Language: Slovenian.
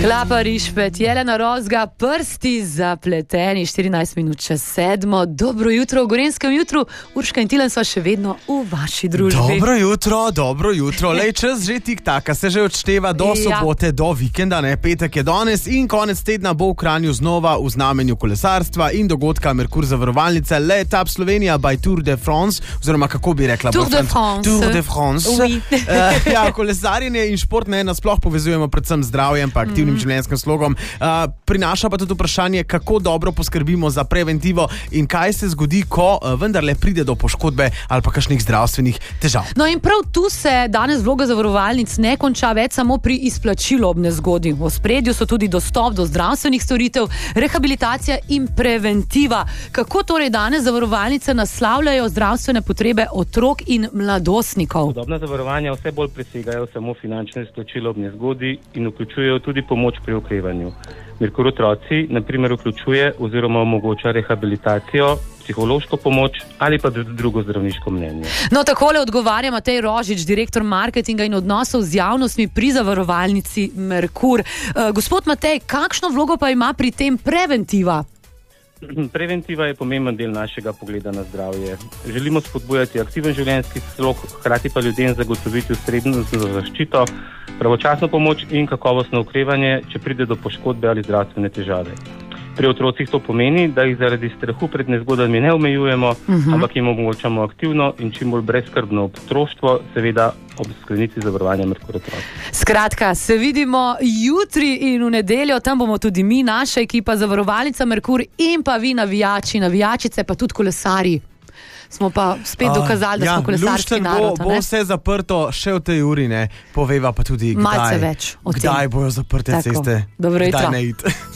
Klapa Rišpet, Jelena Rozga, prsti zapleteni, 14 minut čez 7. Dobro jutro v Gorenjskem jutru. Urška in Tilen sva še vedno v vaši družbi. Dobro jutro. Lej, čas že tik-taka, se že odšteva do sobote, do vikenda, ne, petek je danes in konec tedna bo v Kranju znova v znamenju kolesarstva in dogodka Merkur zavarovalnice Le Etape Slovenija by Tour de France, oziroma kako bi rekla? Tour de France. Oui. Kolesarjenje in šport ne nasploh povezujemo predvsem z zdravjem pa aktivnim življenjskim slogom. Prinaša pa tudi vprašanje, kako dobro poskrbimo za preventivo in kaj se zgodi, ko vendarle pride do poškodbe ali pa kakšnih zdravstvenih težav. No in prav tu se danes vloga zavarovalnic ne konča več samo pri izplačilu ob nezgodi. V ospredju so tudi dostop do zdravstvenih storitev, rehabilitacija in preventiva. Kako torej danes zavarovalnice naslavljajo zdravstvene potrebe otrok in mladostnikov? Podobna zavarovanja vse bolj presegajo samo finančno izplačilo ob nezgodi in vključujejo tudi pomoč pri okrevanju. Merkur otroci na primer vključuje oziroma omogoča rehabilitacijo, psihološko pomoč ali pa drugo zdravniško mnenje. No, takole odgovarja Matej Rožič, direktor marketinga in odnosov z javnostmi pri zavarovalnici Merkur. Gospod Matej, kakšno vlogo pa ima pri tem preventiva? Preventiva je pomemben del našega pogleda na zdravje. Želimo spodbujati aktiven življenjski slog, hkrati pa ljudem zagotoviti ustrezno zaščito, pravočasno pomoč in kakovostno okrevanje, če pride do poškodbe ali zdravstvene težave. Pri otrocih to pomeni, da jih zaradi strahu pred nezgodami ne omejujemo, ampak jim omogočamo aktivno in čim bolj brezskrbno otroštvo, seveda ob sklenitvi zavarovanja Merkur otroci. Skratka, se vidimo jutri in v nedeljo, tam bomo tudi mi, naša ekipa zavarovalnica Merkur in pa vi navijači, navijačice, pa tudi kolesarji. Smo pa spet dokazali, da smo kolesarski narod. Bo vse zaprto še v tej uri, ne? Poveva pa tudi, malce več o tem. Kdaj bojo zaprte ceste, Dobro jutro. Kdaj ne iti.